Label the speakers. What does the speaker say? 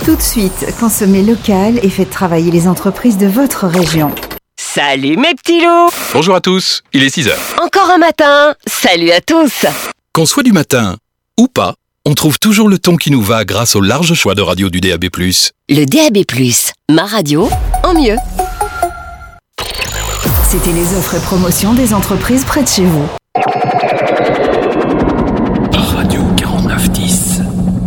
Speaker 1: Tout de suite, consommez local et faites travailler les entreprises de votre région.
Speaker 2: Salut mes petits loups!
Speaker 3: Bonjour à tous, il est 6h.
Speaker 2: Encore un matin! Salut à tous!
Speaker 3: Qu'on soit du matin ou pas, on trouve toujours le ton qui nous va grâce au large choix de radio du DAB+.
Speaker 2: Le DAB+, ma radio, en mieux.
Speaker 1: C'était les offres et promotions des entreprises près de chez vous.